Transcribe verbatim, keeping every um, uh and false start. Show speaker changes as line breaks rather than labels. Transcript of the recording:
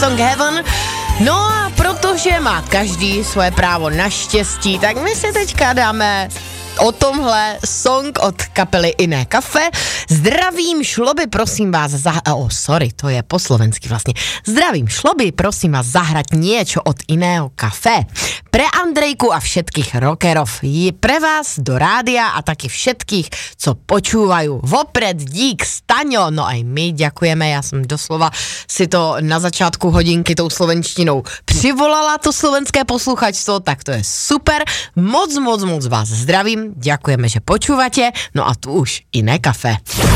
Song Heaven. No a protože má každý svoje právo na štěstí, tak my si teďka dáme o tomhle song od kapely Iné kafe. Zdravím, šlo by prosím vás za... Oh, sorry, to je po slovensky vlastně. Zdravím, šlo by prosím vás zahrať niečo od Iného kafe. Pre Andrejku a všetkých rockerov. Je pre vás do rádia a taky všetkých, co počúvajú. Vopred dík, Staňo. No aj my ďakujeme, ja som doslova si to na začátku hodinky tou slovenštinou přivolala, to slovenské posluchačstvo, tak to je super. Moc, moc, moc vás zdravím. Ďakujeme, že počúvate. No a tu už Iné kafe.